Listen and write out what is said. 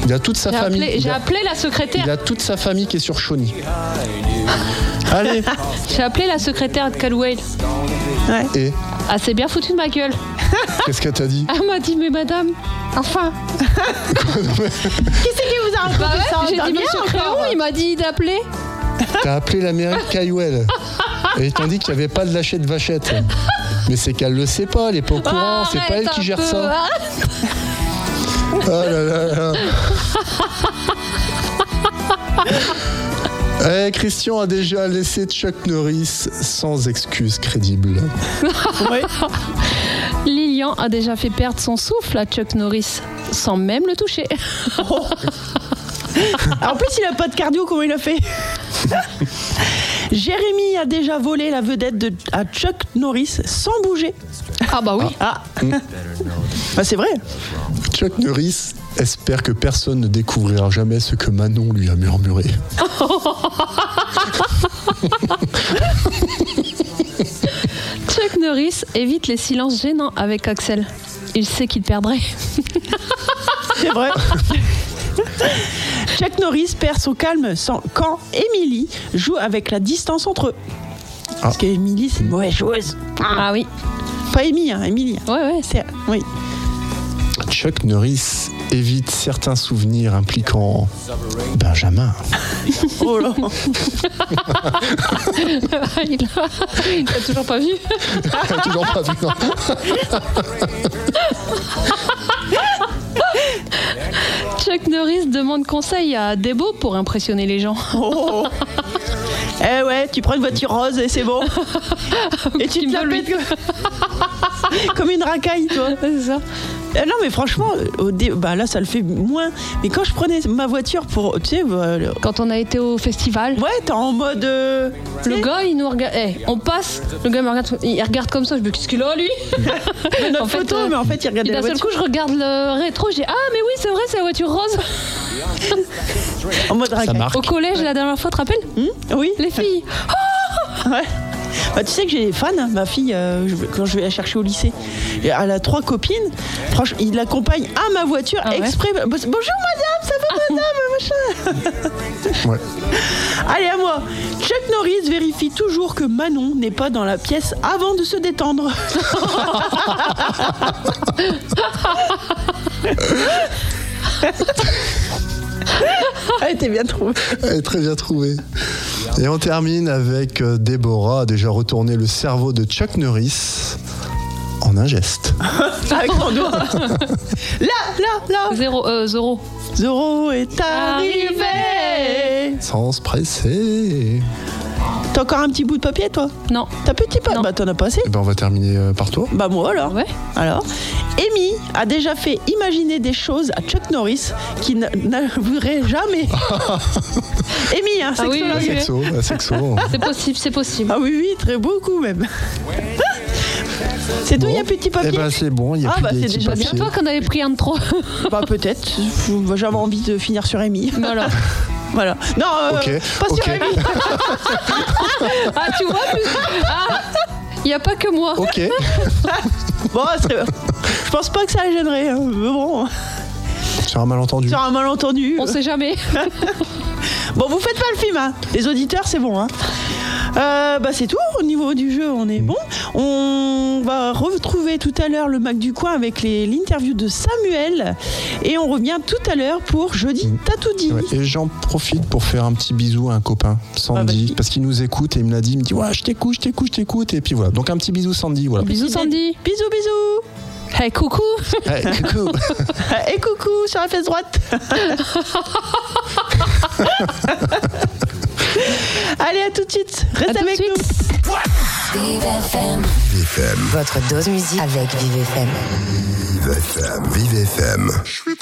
Il a toute sa famille. J'ai appelé la secrétaire. Il a toute sa famille qui est sur Shawnee. Allez. J'ai appelé la secrétaire de Caldwell. Ouais. Et elle s'est bien foutue de ma gueule. Qu'est-ce qu'elle t'a dit? Elle m'a dit, mais madame, enfin. Qu'est-ce qui vous a raconté ça? J'ai dit, monsieur Créon, il m'a dit d'appeler. T'as appelé la mairie de Caldwell. Et ils t'ont dit qu'il n'y avait pas de lâcher de vachette. Mais c'est qu'elle le sait pas, elle est pas au courant, c'est pas elle qui gère ça. Oh là là là. Christian a déjà laissé Chuck Norris sans excuse crédible. Ouais. Lilian a déjà fait perdre son souffle à Chuck Norris sans même le toucher. Oh. En plus, il a pas de cardio, comment il a fait? Jérémy a déjà volé la vedette à Chuck Norris sans bouger. Ah bah oui. Ah. Bah, c'est vrai. Chuck Norris espère que personne ne découvrira jamais ce que Manon lui a murmuré. Chuck Norris évite les silences gênants avec Axel. Il sait qu'il perdrait. C'est vrai. Chuck Norris perd son calme quand Emily joue avec la distance entre eux. Parce qu'Emily, c'est une mauvaise joueuse. Ah oui. Pas Amy, hein, Emily. Ouais. Oui. Chuck Norris évite certains souvenirs impliquant Benjamin. Oh là. Il a toujours pas vu. Toujours pas vu, non. Chuck Norris demande conseil à Debo pour impressionner les gens. Oh. Eh ouais, tu prends une voiture rose et c'est bon. Et tu te la pètes comme une racaille, toi. C'est ça. Non mais franchement, là ça le fait moins. Mais quand je prenais ma voiture pour, tu sais, quand on a été au festival. Ouais, t'es en mode. Le gars, il nous regarde. On passe. Le gars me regarde. Il regarde comme ça. Je me dis, qu'est-ce qu'il a lui? Notre photo, mais en fait il regarde la voiture. D'un seul coup, je regarde le rétro. J'ai mais oui, c'est vrai, c'est la voiture rose. En mode racaille. Au collège, la dernière fois, tu te rappelles? Oui. Les filles. Ouais. Bah, tu sais que j'ai des fans, ma fille, quand je vais la chercher au lycée, elle a 3 copines. Franchement, il l'accompagne à ma voiture exprès. Bonjour madame, ça va madame, machin. Ouais. Allez, à moi. Chuck Norris vérifie toujours que Manon n'est pas dans la pièce avant de se détendre. Elle était bien trouvée. Elle est très bien trouvée. Et on termine avec Déborah a déjà retourné le cerveau de Chuck Norris en un geste. Avec mon doigt. Là. Zoro. Zoro est arrivé. Sans se presser. T'as encore un petit bout de papier, toi? Non. T'as petit papier? Bah, t'en as pas assez. On va terminer par toi. Bah, moi, alors. Ouais. Alors, Amy a déjà fait imaginer des choses à Chuck Norris qui n'avouerait jamais. Amy, hein, Sexo. C'est possible. Ah oui, très beaucoup même. C'est tout, il n'y a plus de petit papier. Eh ben c'est bon, il n'y a plus de petits papiers. C'est toi qu'on avait pris un de trop. Bah peut-être, j'avais envie de finir sur Amy. Voilà. Non, pas sur Amy. Ah, tu vois, il n'y a pas que moi. Ok. Bon, je pense pas que ça la gênerait. Hein. Mais bon. Sur un malentendu. On sait jamais. Bon, vous faites pas le film, hein. Les auditeurs, c'est bon, hein. Bah c'est tout, au niveau du jeu on est bon. On va retrouver tout à l'heure le Mac du coin avec l'interview de Samuel et on revient tout à l'heure pour jeudi T'as tout dit. Ouais, et j'en profite pour faire un petit bisou à un copain, Sandy, parce qu'il nous écoute et il me l'a dit, il me dit ouais je t'écoute et puis voilà, donc un petit bisou Sandy, voilà. Bisous Sandy. Bisous. Hey coucou. Hey coucou. Et coucou sur la fesse droite. Allez, à tout de suite. Reste avec nous. Vive FM. Votre dose musique avec Vive FM. Vive FM.